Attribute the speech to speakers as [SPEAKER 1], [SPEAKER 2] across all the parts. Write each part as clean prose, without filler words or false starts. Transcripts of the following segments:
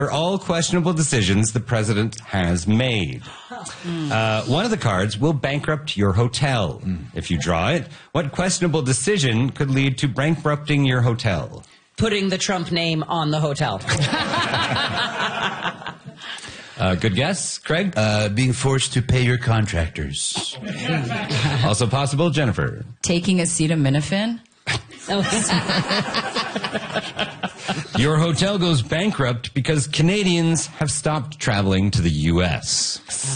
[SPEAKER 1] for all questionable decisions the president has made. One of the cards will bankrupt your hotel. If you draw it, what questionable decision could lead to bankrupting your hotel?
[SPEAKER 2] Putting the Trump name on the hotel.
[SPEAKER 1] Good guess, Craig?
[SPEAKER 3] Being forced to pay your contractors.
[SPEAKER 1] Also possible, Jennifer?
[SPEAKER 4] Taking acetaminophen.
[SPEAKER 1] Your hotel goes bankrupt because Canadians have stopped traveling to the U.S.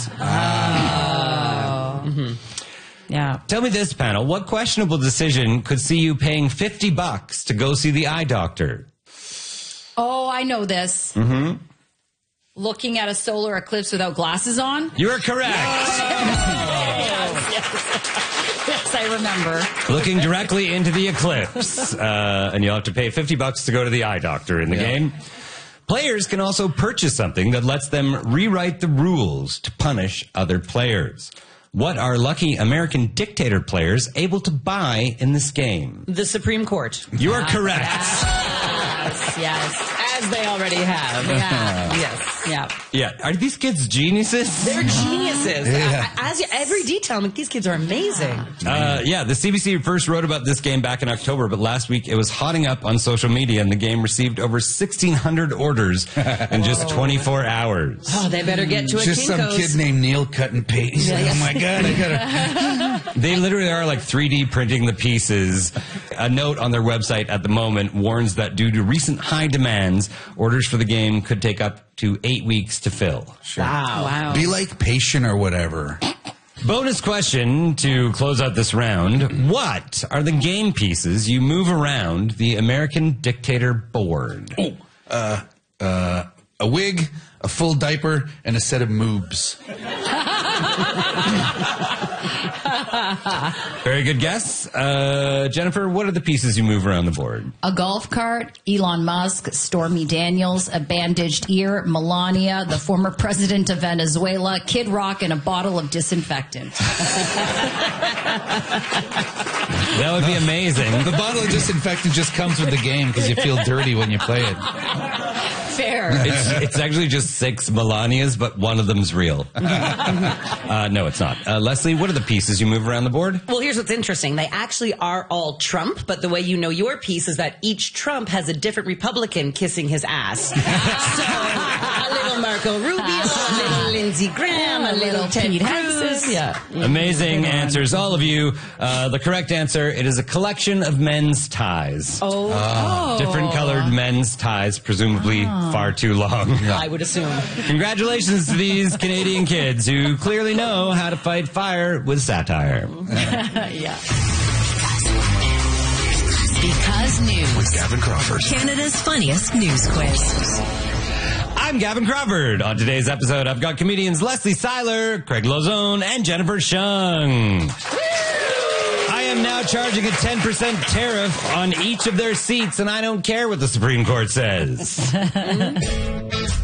[SPEAKER 4] Yeah.
[SPEAKER 1] Tell me this, panel. What questionable decision could see you paying $50 to go see the eye doctor?
[SPEAKER 4] Oh, I know this.
[SPEAKER 1] Mm-hmm.
[SPEAKER 4] Looking at a solar eclipse without glasses on?
[SPEAKER 1] You are correct.
[SPEAKER 4] Yes, I remember.
[SPEAKER 1] Looking directly into the eclipse. And you'll have to pay $50 to go to the eye doctor in the game. Players can also purchase something that lets them rewrite the rules to punish other players. What are lucky American dictator players able to buy in this game?
[SPEAKER 2] The Supreme Court.
[SPEAKER 1] You are correct.
[SPEAKER 4] Yes.
[SPEAKER 2] As they already have.
[SPEAKER 4] Yeah.
[SPEAKER 2] Yes.
[SPEAKER 4] Yeah.
[SPEAKER 1] Yeah. Are these kids geniuses?
[SPEAKER 2] They're geniuses.
[SPEAKER 3] Yeah.
[SPEAKER 2] Every detail, these kids are amazing.
[SPEAKER 1] Yeah, the CBC first wrote about this game back in October, but last week it was hotting up on social media, and the game received over 1,600 orders in just 24 hours.
[SPEAKER 2] Oh, they better get to a
[SPEAKER 3] Just some
[SPEAKER 2] Kinko's.
[SPEAKER 3] kid named Neil cut and paste. He's like, oh my God, I gotta.
[SPEAKER 1] They literally are like 3D printing the pieces. A note on their website at the moment warns that due to recent high demands, orders for the game could take up to 8 weeks to fill.
[SPEAKER 3] Sure.
[SPEAKER 4] Wow.
[SPEAKER 3] Be like patient or whatever.
[SPEAKER 1] Bonus question to close out this round. What are the game pieces you move around the American dictator board?
[SPEAKER 3] A wig, a full diaper, and a set of moobs.
[SPEAKER 1] Very good guess. Jennifer, what are the pieces you move around the board?
[SPEAKER 4] A golf cart, Elon Musk, Stormy Daniels, a bandaged ear, Melania, the former president of Venezuela, Kid Rock, and a bottle of disinfectant.
[SPEAKER 1] That would be amazing.
[SPEAKER 3] The bottle of disinfectant just comes with the game because you feel dirty when you play it.
[SPEAKER 4] Fair.
[SPEAKER 1] It's actually just 6 Melanias, but one of them's real. No, it's not. Leslie, what are the pieces you move around the board?
[SPEAKER 2] Well, here's what's interesting. They actually are all Trump, but the way you know your piece is that each Trump has a different Republican kissing his ass. So, a little Marco Rubio, a little Lindsey Graham, a little Ted
[SPEAKER 4] Pete
[SPEAKER 2] Cruz.
[SPEAKER 4] Hegseth.
[SPEAKER 2] Yeah.
[SPEAKER 1] Amazing answers, all of you. The correct answer, it is a collection of men's ties. Different colored men's ties, presumably far too long.
[SPEAKER 2] I would assume.
[SPEAKER 1] Congratulations to these Canadian kids who clearly know how to fight fire with satire.
[SPEAKER 4] Yeah.
[SPEAKER 5] Because News.
[SPEAKER 6] With Gavin Crawford.
[SPEAKER 5] Canada's funniest news quiz.
[SPEAKER 1] I'm Gavin Crawford. On today's episode, I've got comedians Leslie Seiler, Craig Lozone, and Jennifer Shung. I am now charging a 10% tariff on each of their seats, and I don't care what the Supreme Court says.